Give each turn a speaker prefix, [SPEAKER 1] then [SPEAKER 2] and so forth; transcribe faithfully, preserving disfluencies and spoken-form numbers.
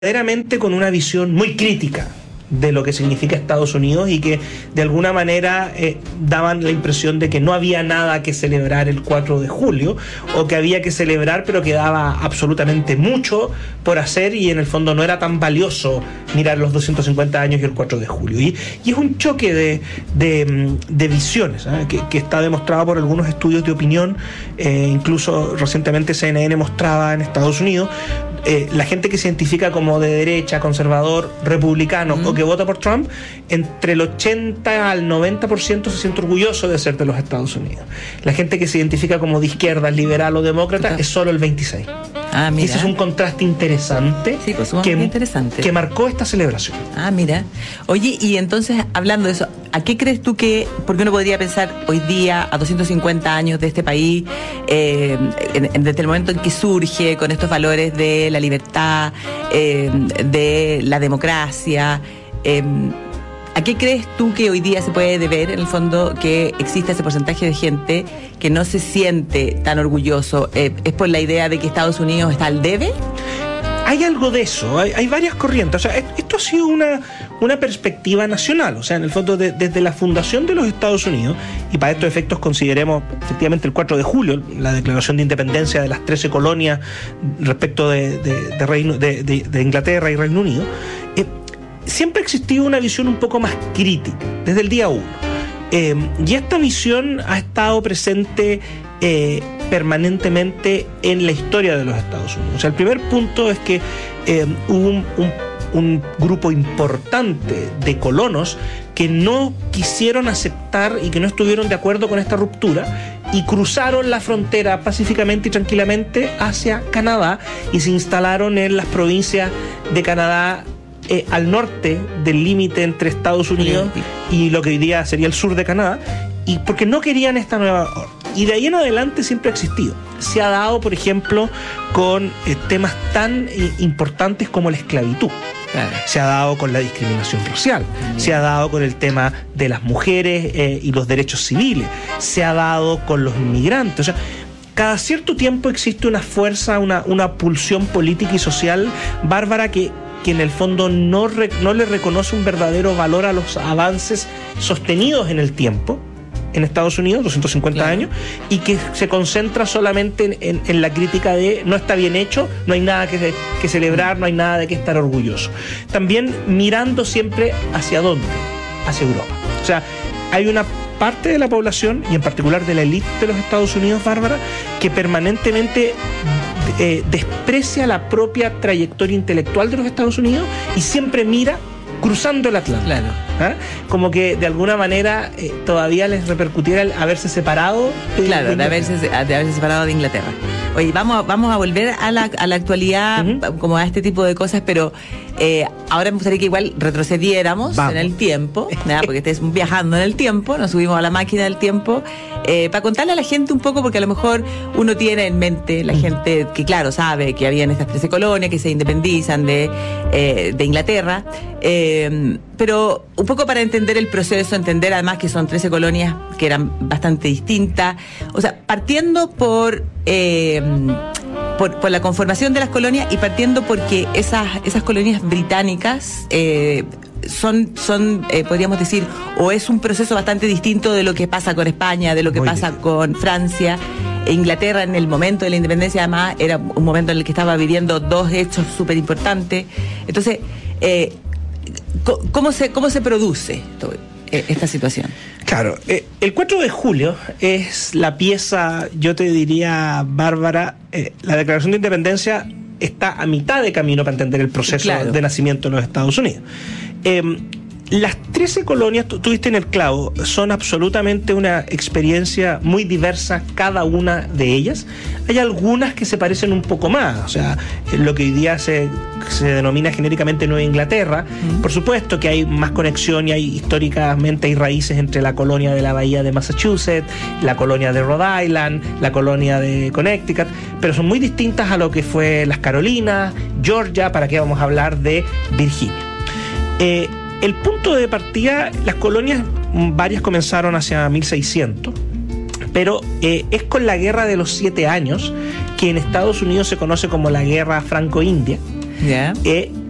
[SPEAKER 1] verdaderamente con una visión muy crítica de lo que significa Estados Unidos y que de alguna manera eh, daban la impresión de que no había nada que celebrar el cuatro de julio, o que había que celebrar pero quedaba absolutamente mucho por hacer y en el fondo no era tan valioso mirar los doscientos cincuenta años y el cuatro de julio. Y, y es un choque de, de, de visiones ¿eh? que, que está demostrado por algunos estudios de opinión, eh, incluso recientemente C N N mostraba en Estados Unidos eh, la gente que se identifica como de derecha, conservador, republicano mm. o que vota por Trump, entre el ochenta al noventa por ciento se siente orgulloso de ser de los Estados Unidos. La gente que se identifica como de izquierda, liberal o demócrata es solo el veintiséis.
[SPEAKER 2] Ah, mira.
[SPEAKER 1] Ese es un contraste interesante,
[SPEAKER 2] sí, pues,
[SPEAKER 1] que,
[SPEAKER 2] interesante
[SPEAKER 1] que marcó esta celebración.
[SPEAKER 2] Ah, mira. Oye, y entonces, hablando de eso, ¿a qué crees tú que, porque uno podría pensar hoy día, a doscientos cincuenta años de este país, eh, en, en, desde el momento en que surge con estos valores de la libertad, eh, de la democracia, eh, ¿a qué crees tú que hoy día se puede deber, en el fondo, que exista ese porcentaje de gente que no se siente tan orgulloso? Eh, ¿Es por la idea de que Estados Unidos está al debe?
[SPEAKER 1] Hay algo de eso, hay, hay varias corrientes. O sea, esto ha sido una, una perspectiva nacional. O sea, en el fondo, de, desde la fundación de los Estados Unidos, y para estos efectos consideremos efectivamente el cuatro de julio, la declaración de independencia de las trece colonias respecto de, de, de, Reino, de, de, de Inglaterra y Reino Unido, eh, siempre ha existido una visión un poco más crítica, desde el día uno. Eh, y esta visión ha estado presente eh, permanentemente en la historia de los Estados Unidos. O sea, el primer punto es que eh, hubo un, un, un grupo importante de colonos que no quisieron aceptar y que no estuvieron de acuerdo con esta ruptura y cruzaron la frontera pacíficamente y tranquilamente hacia Canadá y se instalaron en las provincias de Canadá Eh, al norte del límite entre Estados Unidos y lo que hoy día sería el sur de Canadá, y porque no querían esta nueva orden. Y de ahí en adelante siempre ha existido. Se ha dado, por ejemplo, con eh, temas tan eh, importantes como la esclavitud. Claro. Se ha dado con la discriminación racial, mm. se ha dado con el tema de las mujeres eh, y los derechos civiles, se ha dado con los inmigrantes. O sea, cada cierto tiempo existe una fuerza, una, una pulsión política y social bárbara que que en el fondo no, re, no le reconoce un verdadero valor a los avances sostenidos en el tiempo en Estados Unidos, doscientos cincuenta claro. años, y que se concentra solamente en, en, en la crítica de no está bien hecho, no hay nada que, que celebrar, no hay nada de qué estar orgulloso. También mirando siempre hacia dónde, hacia Europa. O sea, hay una parte de la población, y en particular de la élite de los Estados Unidos, Bárbara, que permanentemente Eh, desprecia la propia trayectoria intelectual de los Estados Unidos y siempre mira cruzando el Atlántico.
[SPEAKER 2] Claro.
[SPEAKER 1] ¿Ah? Como que de alguna manera eh, todavía les repercutiera el haberse separado
[SPEAKER 2] de, claro, de, de, haberse, de haberse separado de Inglaterra. Oye, vamos a, vamos a volver a la, a la actualidad, uh-huh. como a este tipo de cosas, pero eh, ahora me gustaría que igual retrocediéramos vamos. en el tiempo, nada, porque estés viajando en el tiempo, nos subimos a la máquina del tiempo, eh, para contarle a la gente un poco, porque a lo mejor uno tiene en mente, la uh-huh. gente que claro sabe que habían estas trece colonias que se independizan de, eh, de Inglaterra, eh, pero un poco para entender el proceso, entender además que son trece colonias que eran bastante distintas, o sea, partiendo por... Eh, Por, por la conformación de las colonias y partiendo porque esas, esas colonias británicas eh, son, son eh, podríamos decir, o es un proceso bastante distinto de lo que pasa con España, de lo que Muy pasa bien. con Francia. E Inglaterra en el momento de la independencia además era un momento en el que estaba viviendo dos hechos súper importantes. Entonces, eh, ¿cómo se, cómo se produce todo, eh, esta situación?
[SPEAKER 1] Claro, eh, el cuatro de julio es la pieza, yo te diría, Bárbara, eh, la Declaración de Independencia está a mitad de camino para entender el proceso claro. de nacimiento de los Estados Unidos. Eh, las trece colonias, tú tuviste en el clavo, son absolutamente una experiencia muy diversa cada una de ellas. Hay algunas que se parecen un poco más, o sea, lo que hoy día se, se denomina genéricamente Nueva Inglaterra. Mm. Por supuesto que hay más conexión y hay históricamente hay raíces entre la colonia de la bahía de Massachusetts, la colonia de Rhode Island, la colonia de Connecticut, pero son muy distintas a lo que fue las Carolinas, Georgia, para qué vamos a hablar de Virginia. Eh, El punto de partida, las colonias, varias comenzaron hacia mil seiscientos, pero eh, es con la Guerra de los Siete Años, que en Estados Unidos se conoce como la Guerra Franco-India, yeah. eh,